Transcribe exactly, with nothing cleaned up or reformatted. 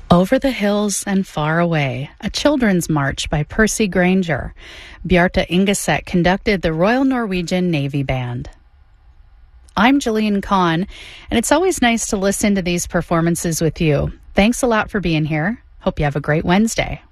Over the Hills and Far Away, a children's march by Percy Granger. Bjarte Ingeset conducted the Royal Norwegian Navy Band. I'm Jillian Kahn, and it's always nice to listen to these performances with you. Thanks a lot for being here. Hope you have a great Wednesday.